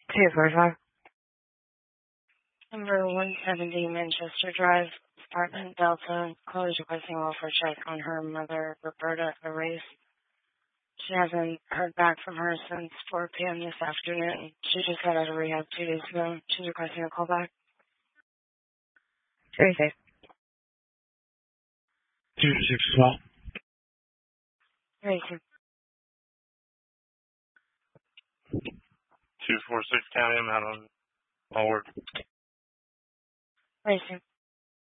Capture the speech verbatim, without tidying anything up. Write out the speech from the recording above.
two forty-five. Number one seventy Manchester Drive, apartment Delta, Chloe is requesting a welfare check on her mother, Roberta Erase. She hasn't heard back from her since four p.m. this afternoon. She just got out of rehab two days ago. She's requesting a call back. Very safe. two six twelve. Very soon. two four six County, I'm out on all work. Very soon.